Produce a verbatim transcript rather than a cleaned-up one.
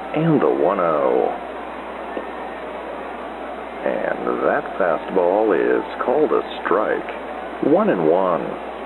And the one oh. And that fastball is called a strike. One and one.